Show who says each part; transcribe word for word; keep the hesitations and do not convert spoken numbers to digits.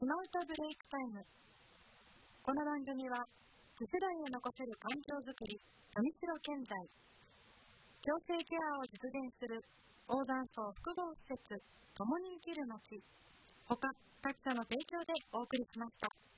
Speaker 1: スマートブレイクタイム。この番組は次世代へ残せる環境づくり、富城建材、共生ケアを実現する横断層複合施設、共に生きる街、他各社の提供でお送りしました。